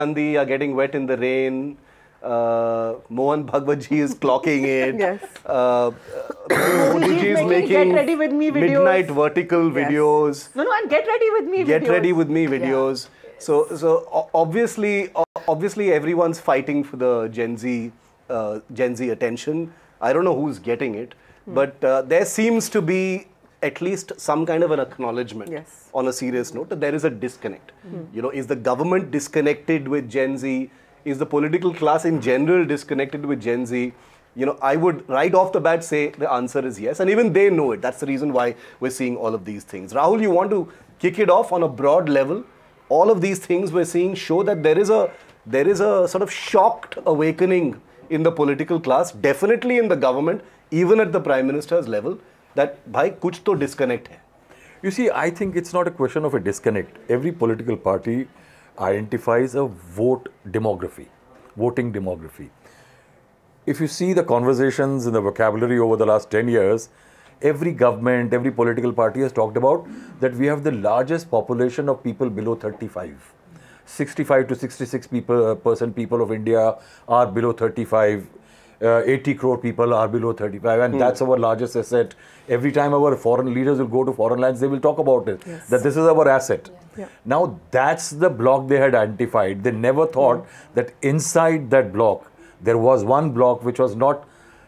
Gandhi are getting wet in the rain. Mohan Bhagwat ji is clocking it. Yes. Modi ji is making Get Ready With Me videos. midnight vertical videos. No, and Get Ready With Me videos. Get Ready With Me videos. So obviously everyone's fighting for the Gen Z attention. I don't know who's getting it, but there seems to be at least some kind of an acknowledgement on a serious note that there is a disconnect. You know, is the government disconnected with Gen Z? Is the political class in general disconnected with Gen Z? You know, I would right off the bat say the answer is yes, and even they know it. That's the reason why we're seeing all of these things. Rahul, you want to kick it off on a broad level? All of these things we're seeing show that there is a sort of shocked awakening in the political class, definitely in the government, even at the Prime Minister's level, that bhai kuch to disconnect hai. You see, I think it's not a question of a disconnect. Every political party identifies a voting demography. If you see the conversations in the vocabulary over the last 10 years, every government, every political party has talked about that we have the largest population of people below 35. 65 to 66% people of India are below 35. 80 crore people are below 35, and that's our largest asset. Every time our foreign leaders will go to foreign lands, they will talk about it, that this is our asset. Now, that's the block they had identified. They never thought that inside that block, there was one block which was not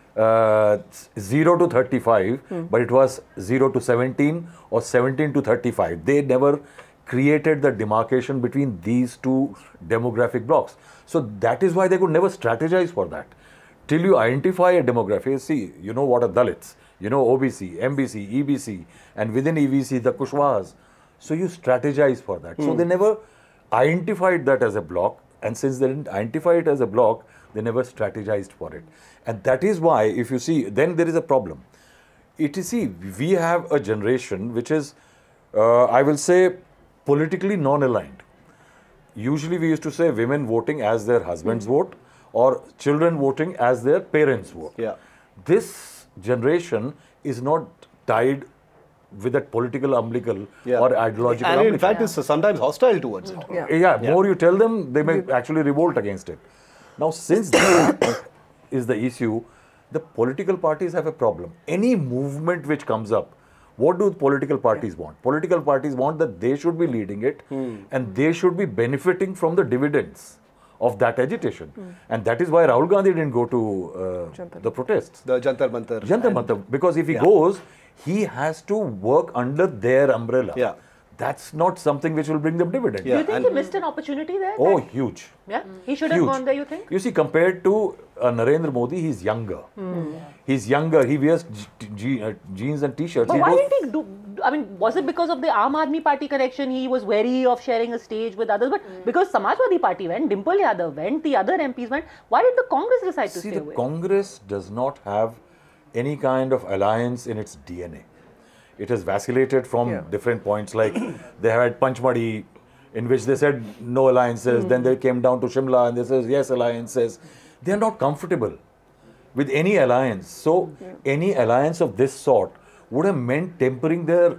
0 to 35, but it was 0 to 17 or 17 to 35. They never created the demarcation between these two demographic blocks. So that is why they could never strategize for that. Till you identify a demography, see, you know what are Dalits, you know OBC, MBC, EBC, and within EBC, the Kushwahas. So you strategize for that. So they never identified that as a block, and since they didn't identify it as a block, they never strategized for it. And that is why, if you see, then there is a problem. We have a generation which is, I will say, politically non-aligned. Usually we used to say women voting as their husbands vote, or children voting as their parents vote. This generation is not tied with that political umbilical or ideological and umbilical. in fact is sometimes hostile towards it. More you tell them, they may actually revolt against it. Now, since that is the issue, the political parties have a problem. Any movement which comes up, what do political parties want? Political parties want that they should be leading it and they should be benefiting from the dividends of that agitation. And that is why Rahul Gandhi didn't go to the protests. The Jantar Mantar. Jantar Mantar. Because if he goes, he has to work under their umbrella. That's not something which will bring them dividend. Do you think he missed an opportunity there? Oh, huge. Yeah, he should have gone there, you think? You see, compared to Narendra Modi, he's younger. He's younger. He wears jeans and t-shirts. But why didn't he do? I mean, was it because of the Aam Aadmi Party connection? He was wary of sharing a stage with others. But because Samajwadi Party went, Dimple Yadav went, the other MPs went, why did the Congress decide to stay away? See, the Congress does not have any kind of alliance in its DNA. It has vacillated from different points, like they had Panchmadi, in which they said no alliances, then they came down to Shimla and they said yes alliances. They are not comfortable with any alliance. So any alliance of this sort would have meant tempering their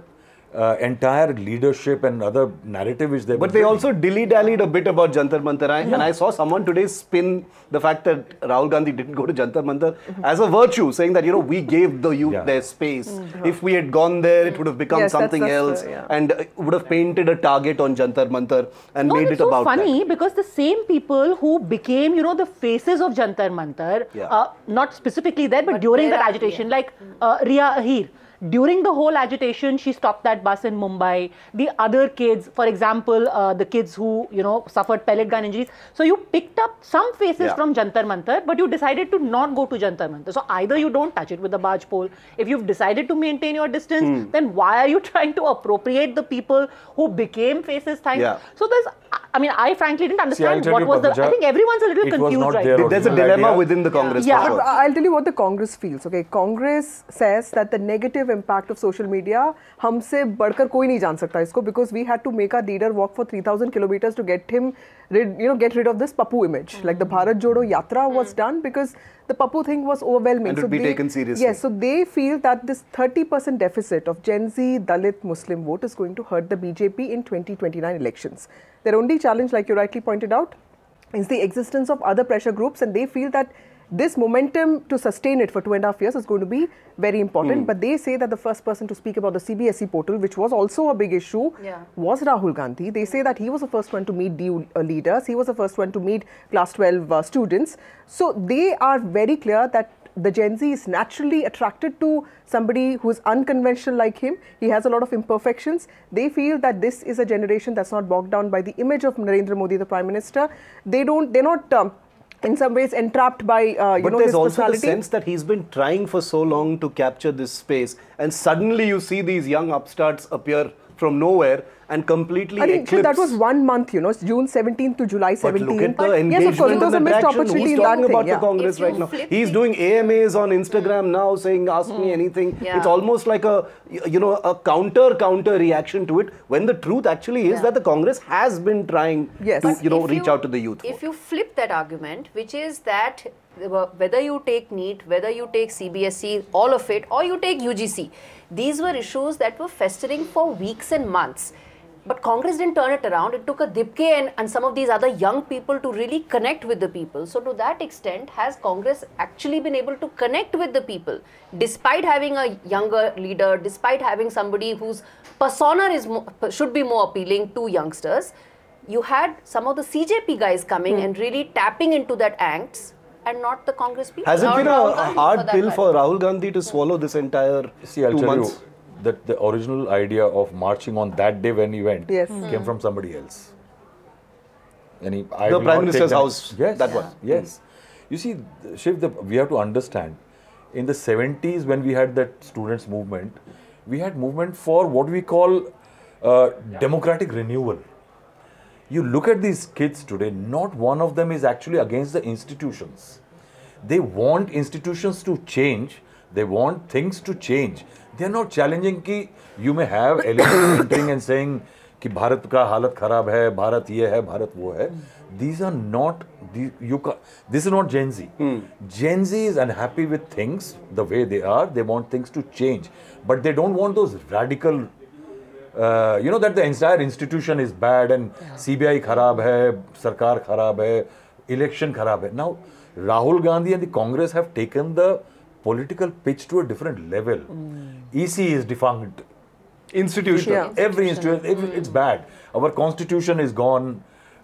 entire leadership and other narrative which they. But they also dilly-dallied a bit about Jantar Mantar, and I saw someone today spin the fact that Rahul Gandhi didn't go to Jantar Mantar as a virtue, saying that, you know, we gave the youth their space. If we had gone there, it would have become something else, and would have painted a target on Jantar Mantar and made it about that. It's so funny because the same people who became, you know, the faces of Jantar Mantar, not specifically there, but during that agitation, like Riya Ahir. During the whole agitation, she stopped that bus in Mumbai. The other kids, for example, the kids who, you know, suffered pellet gun injuries. So you picked up some faces from Jantar Mantar, but you decided to not go to Jantar Mantar. So either you don't touch it with the barge pole. If you've decided to maintain your distance, then why are you trying to appropriate the people who became faces? So there's, I mean, I frankly didn't understand what was the. I think everyone's a little confused right now. There's a dilemma within the Congress. Yeah, but I'll tell you what the Congress feels. Okay, Congress says that the negative impact of social media, हमसे बढ़कर कोई नहीं जान सकता इसको, because we had to make our leader walk for 3,000 kilometers to get him, get rid of this Pappu image. Like the Bharat Jodo Yatra was done because the Pappu thing was overwhelming. And it would be taken seriously. Yes, so they feel that this 30% deficit of Gen Z, Dalit, Muslim vote is going to hurt the BJP in 2029 elections. Their only challenge, like you rightly pointed out, is the existence of other pressure groups, and they feel that this momentum to sustain it for 2.5 years is going to be very important. But they say that the first person to speak about the CBSE portal, which was also a big issue, was Rahul Gandhi. They say that he was the first one to meet DU leaders. He was the first one to meet class 12 students. So they are very clear that the Gen Z is naturally attracted to somebody who is unconventional like him. He has a lot of imperfections. They feel that this is a generation that's not bogged down by the image of Narendra Modi, the Prime Minister. They're not in some ways entrapped by but there's his also personality. the sense that he's been trying for so long to capture this space, and suddenly you see these young upstarts appear from nowhere and completely I think eclipse. that was 1 month, it's June 17th to July 17th. But look at the yes, engagement of course, it was a and the missed traction. opportunity Who's in that talking about thing, the Congress right now? He's doing AMAs on Instagram now, saying "Ask me anything." Yeah. It's almost like a counter reaction to it. When the truth actually is that the Congress has been trying Yes. to If reach out to the youth. If you flip that argument, which is that whether you take NEET, whether you take CBSE, all of it, or you take UGC, these were issues that were festering for weeks and months. But Congress didn't turn it around. It took a Dipke and some of these other young people to really connect with the people. So to that extent, has Congress actually been able to connect with the people, despite having a younger leader, despite having somebody whose persona should be more appealing to youngsters? You had some of the CJP guys coming and really tapping into that angst, and not the Congress people. Has it Or been Rahul a Gandhi hard that pill matter. for Rahul Gandhi to swallow this entire See, I'll 2 tell months? you that the original idea of marching on that day when he went Yes. came from somebody else. And The will Prime not take Minister's them- house, Yes, that one. Yes. You see, Shiv, we have to understand, in the 70s when we had that students' movement, we had movement for what we call democratic renewal. You look at these kids today, not one of them is actually against the institutions. They want institutions to change. They want things to change. They are not challenging कि you may have elements entering and saying कि भारत का हालत खराब है, भारत ये है, भारत वो है. These are not, this is not Gen Z. Gen Z is unhappy with things the way they are. They want things to change. But they don't want those radical, that the entire institution is bad and CBI kharab hai, sarkar kharab hai, election kharab hai. Now, Rahul Gandhi and the Congress have taken the political pitch to a different level. EC is defunct. Institution. Yeah. Every institution, it's bad. Our constitution is gone.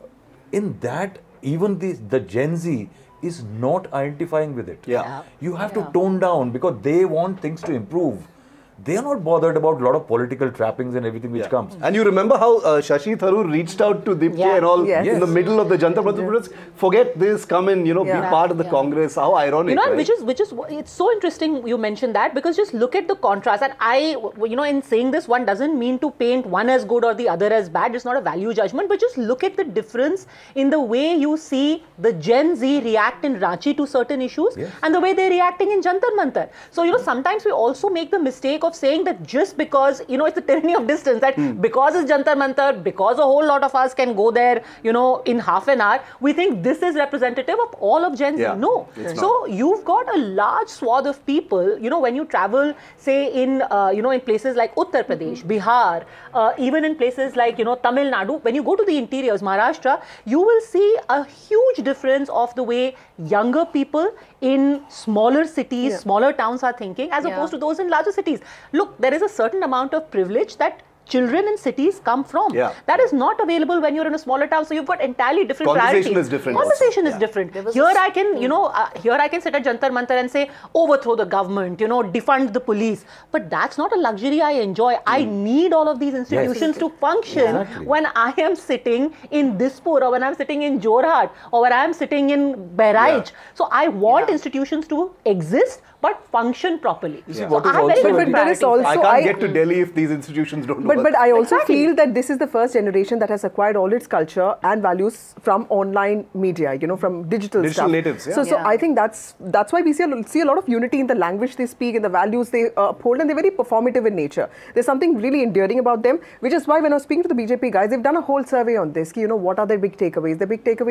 In that, even the Gen Z is not identifying with it. Yeah. You have to tone down because they want things to improve. They are not bothered about a lot of political trappings and everything which comes. And you remember how Shashi Tharoor reached out to Dipke and all Yes. in the middle of the Janata Party. Forget this, come and be part of the Congress. How ironic, right? which is it's so interesting you mentioned that, because just look at the contrast. And I, in saying this, one doesn't mean to paint one as good or the other as bad. It's not a value judgment, but just look at the difference in the way you see the Gen Z react in Ranchi to certain issues and the way they're reacting in Jantar Mantar. So, sometimes we also make the mistake of saying that just because, it's the tyranny of distance, that because it's Jantar Mantar, because a whole lot of us can go there, in half an hour, we think this is representative of all of Gen Z. Yeah, No. So you've got a large swath of people, when you travel, say in, in places like Uttar Pradesh, Bihar, even in places like, Tamil Nadu, when you go to the interiors, Maharashtra, you will see a huge difference of the way younger people in smaller cities, smaller towns are thinking, as opposed to those in larger cities. Look, there is a certain amount of privilege that children in cities come from. Yeah. That is not available when you're in a smaller town. So you've got entirely different Conversation priorities. is different Conversation also. is different. Here I can, here I can sit at Jantar Mantar and say, overthrow the government, defund the police. But that's not a luxury I enjoy. I need all of these institutions to function when I am sitting in Dispur, or when I'm sitting in Jorhat, or when I'm sitting in Bahraich. So I want institutions to exist, but function properly. You see, So what is I have very also different But there is priorities. also- I I- can't get to Delhi if these institutions don't work. But I also Exactly. feel that this is the first generation that has acquired all its culture and values from online media, from digital Digital stuff. natives, yeah. So I think that's why we see a lot of unity in the language they speak, in the values they uphold, and they're very performative in nature. There's something really endearing about them, which is why when I was speaking to the BJP guys, they've done a whole survey on this. What are their big takeaways? Their big takeaway